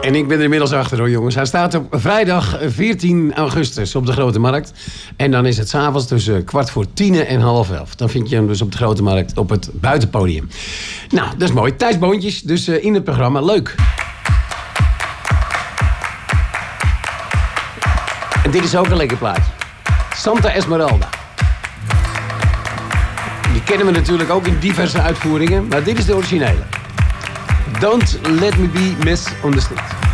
En ik ben er inmiddels achter hoor, jongens. Hij staat op vrijdag 14 augustus op de Grote Markt. En dan is het 's avonds tussen 10:15 en 10:30. Dan vind je hem dus op de Grote Markt op het buitenpodium. Nou, dat is mooi. Thijs Boontjes, dus in het programma. Leuk. En dit is ook een lekker plaatje. Santa Esmeralda. Die kennen we natuurlijk ook in diverse uitvoeringen. Maar dit is de originele. Don't let me be misunderstood.